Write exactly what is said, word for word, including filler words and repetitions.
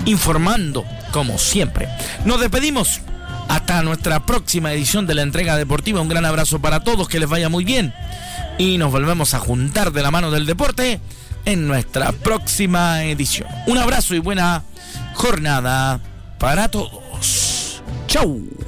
informando como siempre. Nos despedimos hasta nuestra próxima edición de la entrega deportiva. Un gran abrazo para todos, que les vaya muy bien y nos volvemos a juntar de la mano del deporte en nuestra próxima edición. Un abrazo y buena jornada para todos. Chau.